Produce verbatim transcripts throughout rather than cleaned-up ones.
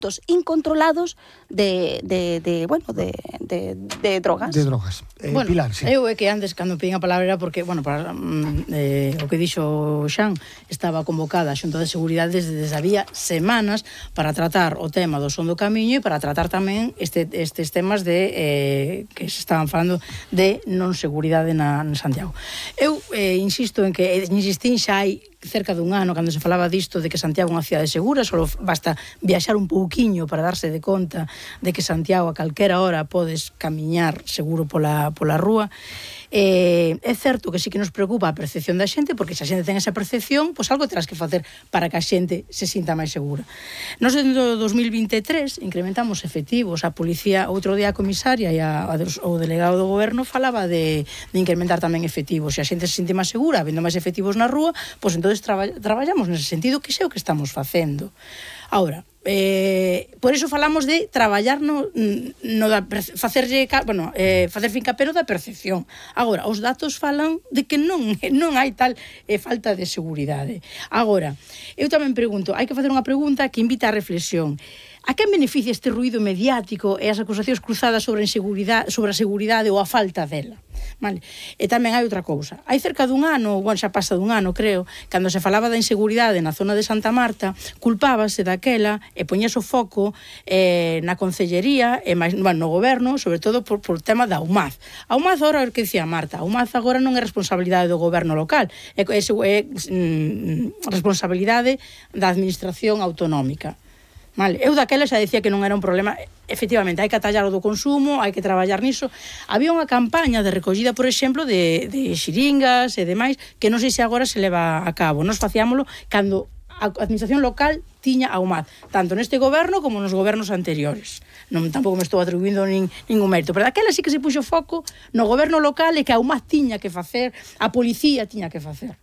actos incontrolados de, de, de bueno, de, de, de drogas. De drogas. Eh, bueno, Pilar, sí. Eu é que antes, cando pedín a palabra, era porque, bueno, para, mm, eh, o que dixo Xan, estaba convocada a Xunta de Seguridade desde, desde había semanas para tratar o tema do son do camiño e para tratar tamén este, estes temas de eh, que se estaban falando de non seguridade na, na Santiago. Eu eh, insisto en que, insistín xa hai cerca dun ano, cando se falaba disto de que Santiago é unha cidade segura, só basta viaxar un pouquiño para darse de conta de que Santiago a calquera hora podes camiñar seguro pola, pola rúa. Eh, é certo que sí que nos preocupa a percepción da xente, porque se a xente ten esa percepción, pois algo terás que facer para que a xente se sinta máis segura. Nos en dos mil vinte e tres incrementamos efectivos, a policía, outro día a comisaria e a, a, o delegado do goberno falaba de, de incrementar tamén efectivos, se a xente se sinte máis segura, habendo máis efectivos na rúa, pois entón traba, traballamos nese sentido, que é o que estamos facendo. Ahora, eh, por iso falamos de traballar no, no da, facerlle, bueno, eh, facer fincapé da percepción. Agora, os datos falan de que non, non hai tal eh, falta de seguridade. Agora, eu tamén pregunto, hai que facer unha pregunta que invita á reflexión. A quen beneficia este ruído mediático e as acusacións cruzadas sobre a inseguridade, sobre a seguridade ou a falta dela? Vale. E tamén hai outra cousa. Hai cerca dun ano, bueno, xa pasa dun ano, creo, cando se falaba da inseguridade na zona de Santa Marta, culpábase daquela e poñase o foco eh, na concellería e máis, bueno, no goberno, sobre todo por, por tema da UMAZ. A UMAZ agora, o que dicía Marta, a UMAZ agora non é responsabilidade do goberno local, é, é, é mm, responsabilidade da administración autonómica. Vale, eu daquela xa decía que non era un problema. Efectivamente, hai que atallar o do consumo, hai que traballar niso. Había unha campaña de recollida, por exemplo, de, de xiringas e demais, que non sei se agora se leva a cabo. Nos facíamolo cando a administración local tiña a UMAZ, tanto neste goberno como nos gobernos anteriores. Non, tampouco me estou atribuindo nin, ningún mérito, pero daquela sí que se puxo foco no goberno local e que a UMAZ tiña que facer, a policía tiña que facer.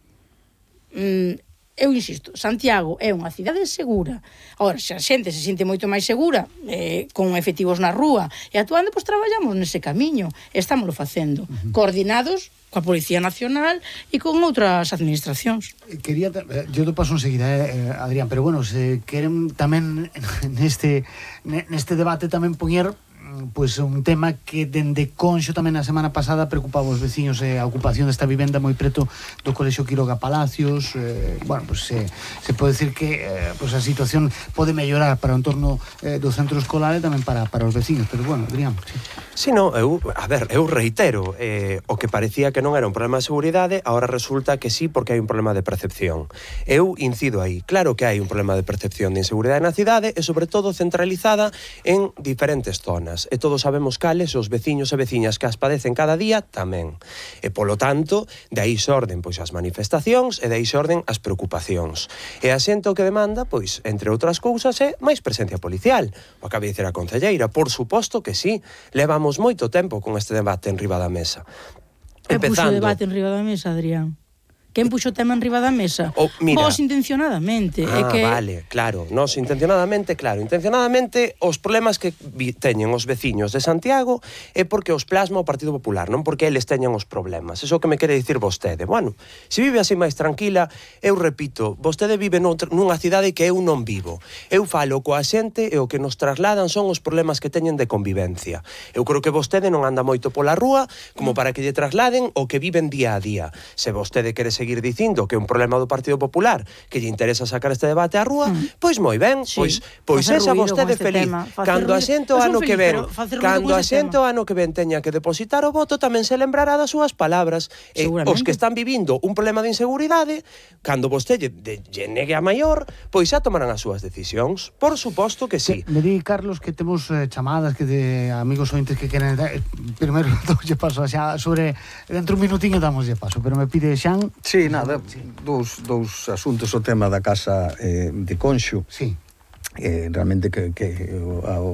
Mm, Eu insisto, Santiago é unha cidade segura. Agora, se a xente se sinte moito máis segura, eh, con efectivos na rúa e actuando, pois traballamos nese camiño. Estámoslo facendo, uh-huh. coordinados coa Policía Nacional e con outras administracións. Quería, yo te paso enseguida, eh, Adrián, pero bueno, se queren tamén neste, neste debate tamén poñer pois un tema que dende Conxo tamén a semana pasada preocupaba os veciños e eh, a ocupación desta vivenda moi preto do Colexio Quiroga Palacios. eh, bueno, pois se, se pode decir que eh, pois a situación pode mellorar para o entorno eh, do centro escolar e tamén para, para os veciños, pero bueno, Adrián, sí. Si, no, eu, a ver, eu reitero, eh, o que parecía que non era un problema de seguridade, agora resulta que sí, porque hai un problema de percepción. Eu incido aí, claro que hai un problema de percepción de inseguridade na cidade e sobre todo centralizada en diferentes zonas, e todos sabemos cales os veciños e veciñas que as padecen cada día tamén. E polo tanto, de aí xorden pois as manifestacións e de aí xorden as preocupacións. E a xente o que demanda, pois, entre outras cousas, é máis presencia policial. O acabei de dizer a concelleira, por suposto que sí, levamos moito tempo con este debate en riba da mesa. Que puxo o debate en riba da mesa, Adrián? Quen puxo o tema en riba da mesa? Oh, mira. Vos intencionadamente. Ah, é que... vale, claro. Nos intencionadamente, claro. Intencionadamente, os problemas que vi, teñen os veciños de Santiago é porque os plasma o Partido Popular, non porque eles teñan os problemas. Eso que me quere dicir vostede. Bueno, se vive así máis tranquila, eu repito, vostede vive noutra, nunha cidade que eu non vivo. Eu falo coa xente e o que nos trasladan son os problemas que teñen de convivencia. Eu creo que vostede non anda moito pola rúa como para que lle trasladen o que viven día a día. Se vostede quere seguir dicindo que é un problema do Partido Popular que lle interesa sacar este debate á rúa, mm. pois moi ben, sí. pois pois esa vostede este feliz. Cando a xente o ano que ven, cando a xente o ano que ven teña que depositar o voto, tamén se lembrará das súas palabras. E os que están vivindo un problema de inseguridade, cando vostede lle negue a maior, pois xa tomarán as súas decisións. Por suposto que sí. Me di, Carlos, que temos eh, chamadas que de amigos ointes que queren eh, primeiro doulle paso xa sobre dentro un minutinho damoslle paso, pero me pide Xan. Sí, nada, sí. Dous, dous asuntos, o tema da casa eh, de Conxo. Sí. Eh, realmente que, que o,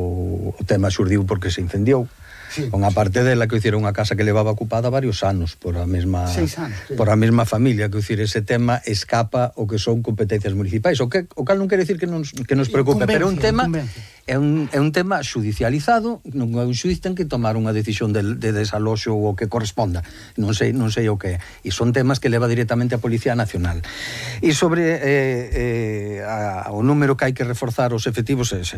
o, o tema xurdiu porque se incendiou. Sí, unha parte dela que hiciera unha casa que levaba ocupada varios anos por a mesma anos, sí. por a mesma familia, que hiciera ese tema escapa o que son competencias municipais, o que o cal non quere decir que nos que nos preocupe, pero é un tema é un, é un tema xudicializado, non é un xuiz ten que tomar unha decisión de, de desaloxo ou o que corresponda, non sei, non sei o que é, e son temas que leva directamente a Policía Nacional. E sobre eh, eh, a, o número que hai que reforzar os efectivos,